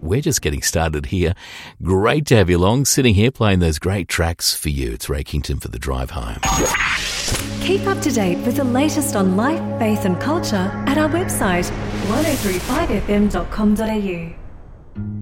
we're just getting started here. Great to have you along, sitting here playing those great tracks for you. It's Ray Kington for the drive home. Keep up to date with the latest on life, faith and culture at our website 1035fm.com.au.